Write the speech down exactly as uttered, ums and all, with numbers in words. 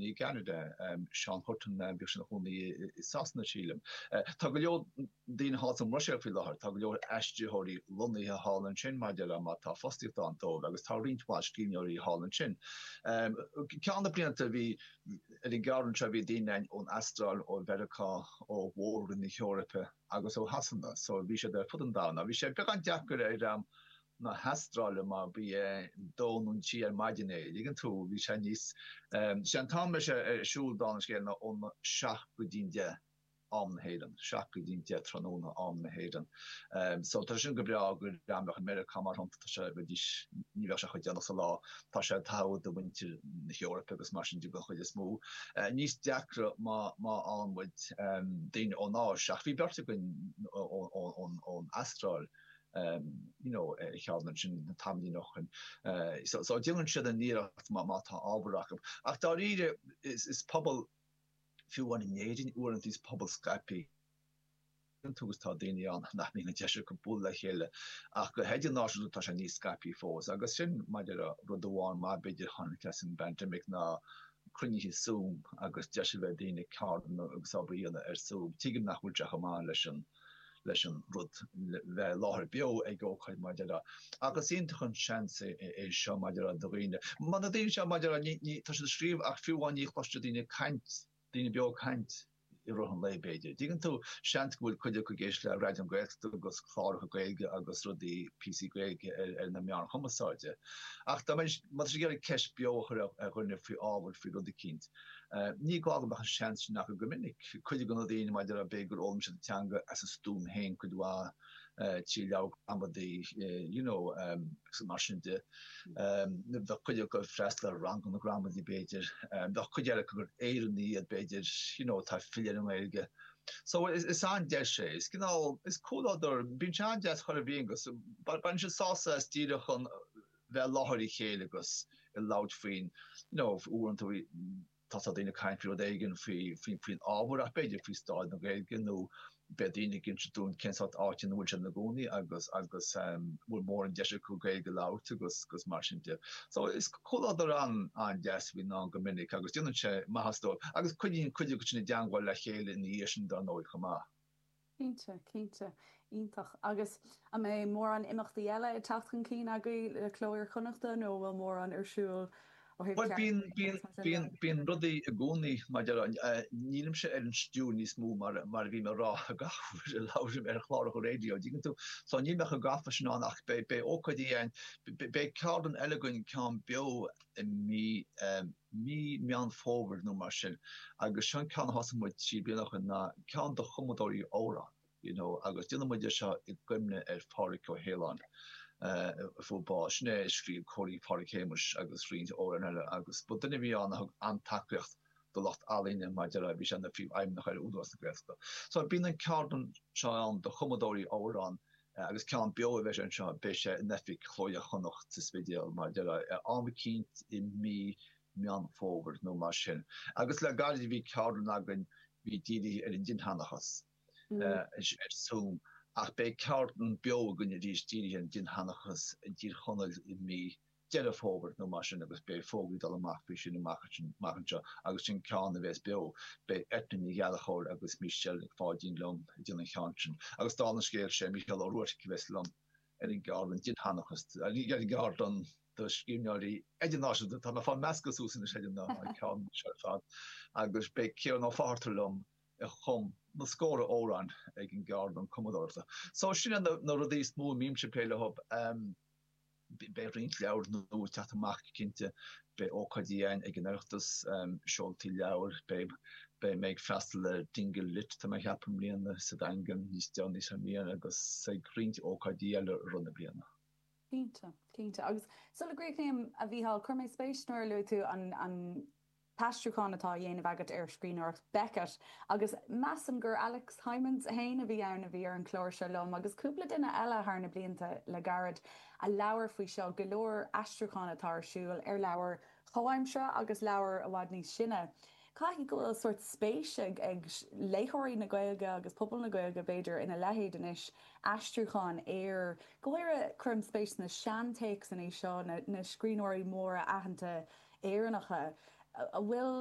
húnni Canada um, Sean Hutton be húnni sasna sílim. Tá go leo dín há an Russia fi lehar, tá go leo eiste horí London a Holland sin meile ma tá fosticht an tó, agus tá rintá cíorí Holland sin. Um, Cean blianta bhí i garden tre bhí díine ón Astral ó Verá ó War in the Europa agus ó hasanna, so bhí sé der fudan dána. Bhí sé be an deagur ar um, na hestrale ma bí dóún si ar maidiné. Ligan tú bhí sé níos sé an tá me se siúldánisgé na ón seach go dínde amheden, seach go dínte tróna amheden. Um, so tá sin go bra gur ramach an Amerika mar hon se ní se chu déna sa lá, tá sé tá do winter na Europa agus mar sin go chuid is mú. Níos deacra má anmuid déine ó ná seach hí berte gon ón Astral. Um, you know, ich habe schon tamdi noch uh, so so dingen se den nie ma ma aberach. Ach da ide is is pubble fi one in jeden uren these pubble Skype tá déine an nach mé te go bulle héle ach go heidir ná tá se ní Skype fós agus sin me a rodháin má beidir han klessen bandemic na crunne Zoom agus de déine karden agus sabíine er so tigin nachhul chaá leichen leis an rud bheith láthir bio ag ggóchaid maidir. Agus ionintach an seansa é seo maidir a doghine. Man a dtíon seo maidir tá sé scríomh ach fiúháin í chluiste daoine caint, daoine beo caint i roth an leibéidir. Dígann tú seant bhfuil chuide go géis le raid an gréachta agus chláircha gaeilge agus rudí P C gaeilge ar na meán chumasáide. Ach tá mat sé géir ceis beochar a chunne fao ábhar fao rudí cínt. Ní gágan bach an seans nach go gomininic. Chuide go daoine maidir a bégur óm se teanga as a stúm héin chuidhá tí leabh amadí, you know, mar sin de bheit chuide go freisle rang an na gramadí béidir. Bheit chuide gur éirení a béidir, you know, tá filiar an éige. So is is an de sé is genau is cool er bin cho chogus ban se sasa stiere chun wel laharí chélegus i laut fin no oeren to dat in kaint fi eigen fi fin fin áwer a beidir fi sta no gen no bedinnig gin doen ken hat á wo na goni agus agus mo mor an de ko ge laut gus gus mar. So is cool er an an des vi ná gominnig agus dunne se ma sto agus kudin ku kun deangwal le chéle in die dan nooit gema. Keinte, Keinte, ítach agus a mé mór an imachtaí eile i tachan cí a go le chlóir chunnachta nó bhfuil mór an arsúil Bín rudi a goni nílim se er an stú nís mú mar mar vi me rá a ga láim er chlá go radio. Dígan tú so ní me a gafa an nach be be ókadí ein be cardan elegun kan bio mí mí me an forward no mar sin agus se kann has mu si bí nach na kan de chomodóí óra, you know, agus Di mu se i gimne er fáric ó hélan. Uh, fútbal sné skri choí parkémus agus ri ó agus, but dunne vi an an takecht de locht alleen meidir vi an fi aim nach údwasgrefta. So bin an karden se an de chomodóí óran agus kan bio ve be nefik chloja chonoch te spedial meidir anbekint i mi mi an forward no mar sin. Agus le gar vi karden agin vi di er in dinhannachas zo. Ach bei karten bio gonne die stien din hannachas dier chonnel in mi jelle forward no mar agus bei fogel alle maachfi machen agus sin kan wes bio bei etni gallachol agus Michel fadin long din chanchen agus daske sé Michael Roweland en in garden din hannachas garden de skimjari e fan meskesoen sé kan agus bei ke no fartelom chom na score óran ag an gardan commodorta. So sin an na rudí smó mímse péile hop be rint leabhar nó teach cinnte be ócadíin ag an airtas seoltaí leabhar be be méid freistal le dinge lit tá me cheapam bliana sa dagan níos dean níos míana agus sa grint ócadí eile runna bliana. Cínte, cínte agus sulla gréicnéim a bhíhall chuir méid spéis nuair le tú an an Pastruán atá dhéanamh agat ar scríóirt Beckett agus meam gur Alex Hymonds a héana a bhí anna bhí ar an chlóir se lom agus cúpla duine eile thna blianta le garad a leabhar faoi seo go leor astruán atá arsúil ar leabhar chohaimseo agus leabhar a bhhaid níos sinne. Caithfidh go bhfuil sort spéisiig ag léthirí na Gaeilge agus pobl na Gaeilge beidir ina lehéad inis astruán ar gohfuir chum spéis na seantakes in é seo na, na scríóirí móra aitheanta éannacha. A bhfuil